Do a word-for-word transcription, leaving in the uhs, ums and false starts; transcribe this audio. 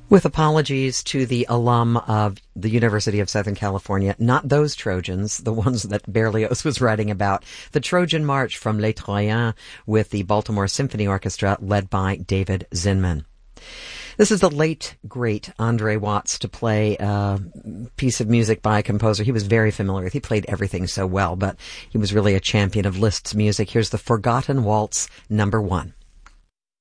With apologies to the alum of the University of Southern California, not those Trojans, the ones that Berlioz was writing about, the Trojan March from Les Troyens with the Baltimore Symphony Orchestra led by David Zinman. This is the late, great Andre Watts to play a piece of music by a composer he was very familiar with. He played everything so well, but he was really a champion of Liszt's music. Here's the Forgotten Waltz, number one.